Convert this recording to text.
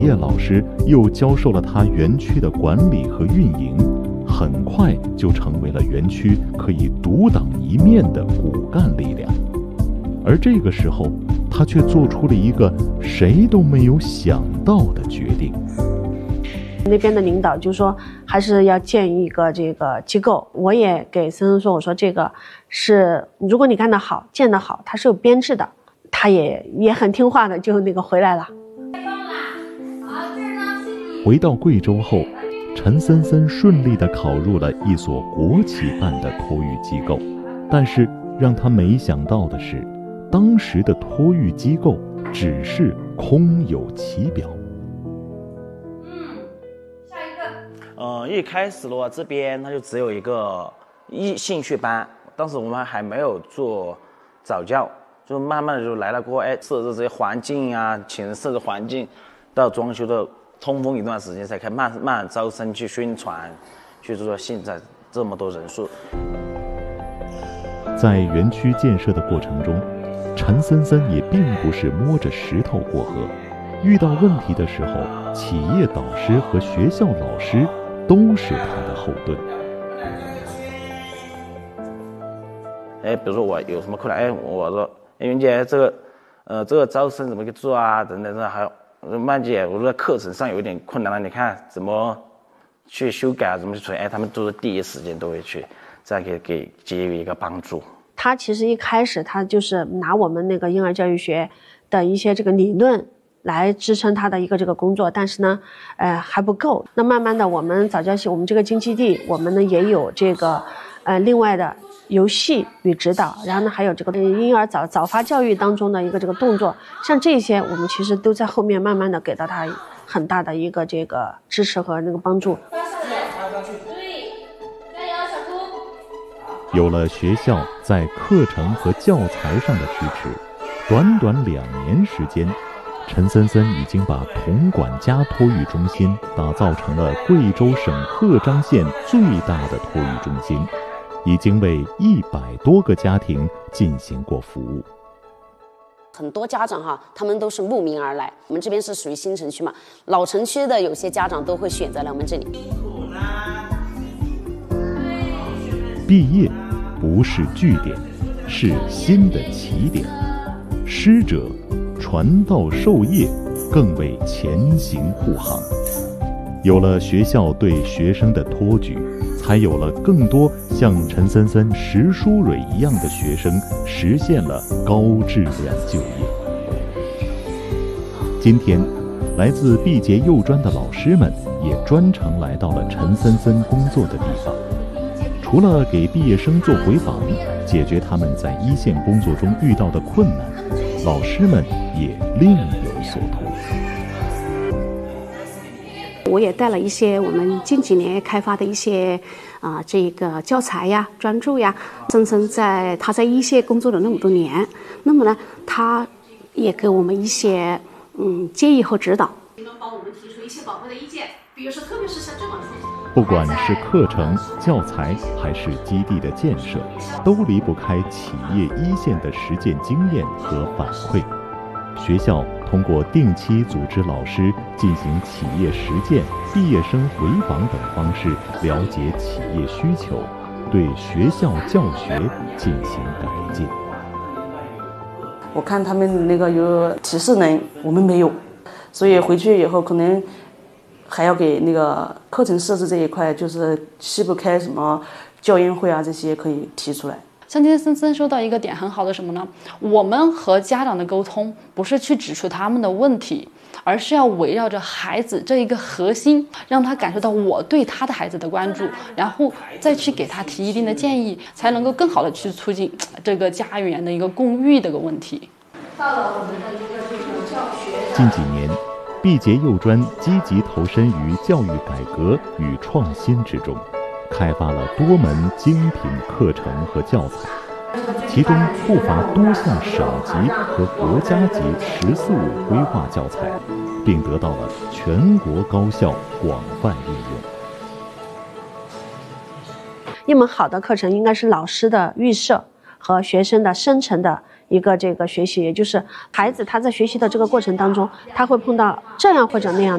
叶老师又教授了他园区的管理和运营，很快就成为了园区可以独当一面的骨干力量。而这个时候，他却做出了一个谁都没有想到的决定。 那边的领导就说还是要建一个这个机构，我也给森森说，我说这个是如果你干得好建得好，它是有编制的。他也很听话的就回来了。 回到贵州后，陈森森顺利地考入了一所国企办的托育机构，但是让他没想到的是，当时的托育机构只是空有其表。 下一个。一开始的话，这边它就只有一个兴趣班，当时我们还没有做早教，就慢慢的就来了过后，设置这些环境啊，请人设置环境，到装修的通风一段时间，才开始慢慢招生去宣传，去做现在这么多人数。 在园区建设的过程中，陈森森也并不是摸着石头过河，遇到问题的时候，企业导师和学校老师都是他的后盾。 比如说我有什么困难，我说云姐，这个招生怎么去做啊？等等，还有曼姐，我说课程上有一点困难了，你看怎么去修改啊？怎么去处理？他们都是第一时间都会去，这样给予一个帮助。 他其实一开始他就是拿我们那个婴儿教育学的一些这个理论来支撑他的一个这个工作，但是呢，还不够。那慢慢的，我们早教系，我们这个经基地，我们呢也有这个另外的游戏与指导，然后呢还有这个婴儿早发教育当中的一个这个动作，像这些我们其实都在后面慢慢的给到他很大的一个这个支持和那个帮助。 有了学校在课程和教材上的支持，短短2年时间，陈森森已经把童管家托育中心打造成了贵州省鹤章县最大的托育中心，已经为100多个家庭进行过服务。 很多家长他们都是慕名而来，我们这边是属于新城区嘛，老城区的有些家长都会选择来我们这里。 毕业不是句点，是新的起点。师者，传道授业，更为前行护航。有了学校对学生的托举，才有了更多像陈森森、石书蕊一样的学生实现了高质量就业。今天，来自毕节幼专的老师们也专程来到了陈森森工作的地方。除了给毕业生做回访，解决他们在一线工作中遇到的困难，老师们也另有所图。 我也带了一些我们近几年开发的一些这个教材呀、专注呀。森森他在一线工作了那么多年，那么呢，他也给我们一些建议和指导。你们帮我们提出一些宝贵的意见，比如说特别是像这种。 不管是课程、教材还是基地的建设，都离不开企业一线的实践经验和反馈。学校通过定期组织老师进行企业实践、毕业生回访等方式了解企业需求，对学校教学进行改进。 我看他们那个有提示能，我们没有，所以回去以后可能还要给那个课程设置这一块，就是西部开什么教研会啊，这些可以提出来。 像今天森森说到一个点很好的什么呢？我们和家长的沟通不是去指出他们的问题，而是要围绕着孩子这一个核心，让他感受到我对他的孩子的关注，然后再去给他提一定的建议，才能够更好的去促进这个家园的一个共育的一个问题。 到了我们的一个这个教学。 近几年，毕节幼专积极投身于教育改革与创新之中，开发了多门精品课程和教材，其中不乏多项省级和国家级“14·5”规划教材，并得到了全国高校广泛应用。 一门好的课程应该是老师的预设和学生的生成的一个这个学习，也就是孩子他在学习的这个过程当中，他会碰到这样或者那样